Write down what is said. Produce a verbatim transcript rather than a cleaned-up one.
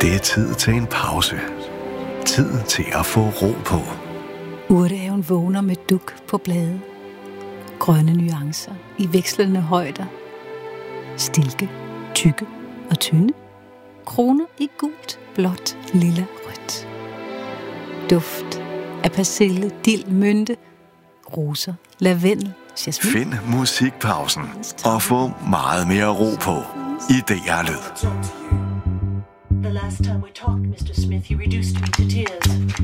Det er tid til en pause. Tid til at få ro på. Urtehaven vågner med duk på blade. Grønne nuancer i vekslende højder. Stilke, tykke og tynde. Kroner i gult, blåt, lilla, rødt. Duft af persille, dild, mynte, roser, lavendel, jasmin. Find musikpausen og få meget mere ro på i D R Lyd. The last time we talked, mister Smith, you reduced me to tears.